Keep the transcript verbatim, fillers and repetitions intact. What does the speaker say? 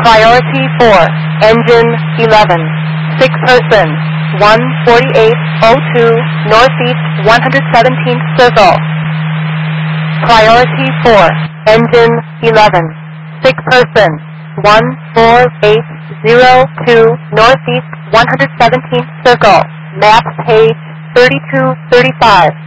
Priority four, engine eleven, sick person, one forty-eight oh two, northeast one hundred seventeenth circle. Priority four, engine eleven, sick person, one four eight oh two, northeast one hundred seventeenth circle, map page thirty-two thirty-five.